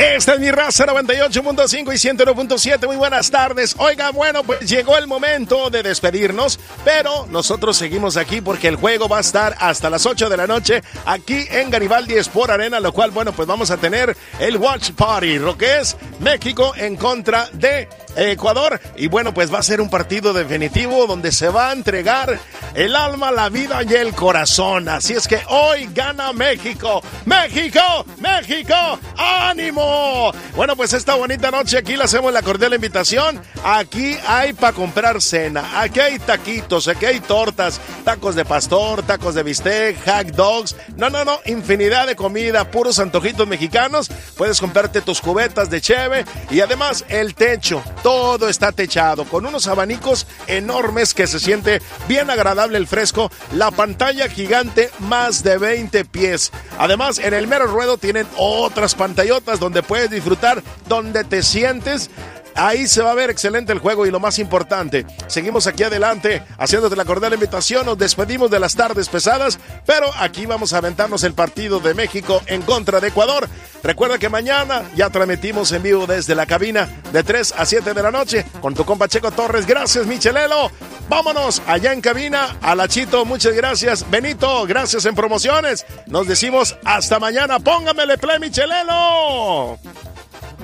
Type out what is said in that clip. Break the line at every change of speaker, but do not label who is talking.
Esta es mi raza 98.5 y 101.7. Muy buenas tardes. Oiga, bueno, pues llegó el momento de despedirnos, pero nosotros seguimos aquí porque el juego va a estar hasta las 8 de la noche aquí en Garibaldi Sport Arena, lo cual, bueno, pues vamos a tener el Watch Party, lo que es México en contra de Ecuador. Y bueno, pues va a ser un partido definitivo donde se va a entregar el alma, la vida y el corazón. Así es que hoy gana México. ¡México! ¡México! ¡Ánimo! Bueno, pues esta bonita noche aquí le hacemos la cordial invitación. Aquí hay para comprar cena, aquí hay taquitos, aquí hay tortas, tacos de pastor, tacos de bistec, hot dogs, no, infinidad de comida, puros antojitos mexicanos. Puedes comprarte tus cubetas de cheve y además el techo, todo está techado con unos abanicos enormes que se siente bien agradable el fresco, la pantalla gigante, más de 20 pies. Además, en el mero ruedo tienen otras pantallotas donde puedes disfrutar, donde te sientes. Ahí se va a ver excelente el juego y lo más importante, seguimos aquí adelante haciéndote la cordial invitación. Nos despedimos de las tardes pesadas, pero aquí vamos a aventarnos el partido de México en contra de Ecuador. Recuerda que mañana ya transmitimos en vivo desde la cabina de 3 a 7 de la noche con tu compa Checo Torres. Gracias, Michelelo. Vámonos allá en cabina. A Lachito, muchas gracias. Benito, gracias en promociones. Nos decimos hasta mañana. Póngamele play, Michelelo.